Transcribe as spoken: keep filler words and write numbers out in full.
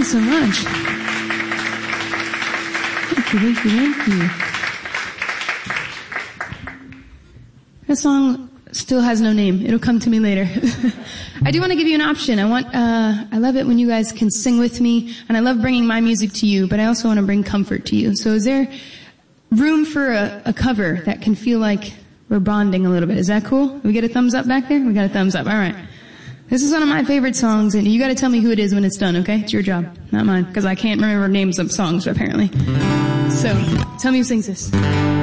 so much. Thank you, thank you, thank you. This song still has no name. It'll come to me later. I do want to give you an option. I want, uh, I love it when you guys can sing with me, and I love bringing my music to you, but I also want to bring comfort to you. So is there room for a, a cover that can feel like we're bonding a little bit? Is that cool? We get a thumbs up back there? We got a thumbs up. All right. This is one of my favorite songs, and you got to tell me who it is when it's done, okay? It's your job, not mine, because I can't remember names of songs apparently. So, tell me who sings this.